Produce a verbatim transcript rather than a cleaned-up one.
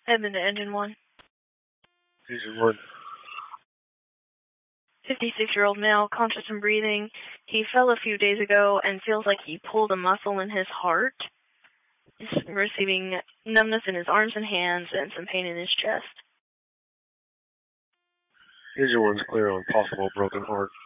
Edmund to Engine one. Engine one. fifty-six-year-old male, conscious and breathing. He fell a few days ago and feels like he pulled a muscle in his heart. He's receiving numbness in his arms and hands and some pain in his chest. Engine one's clear on possible broken heart.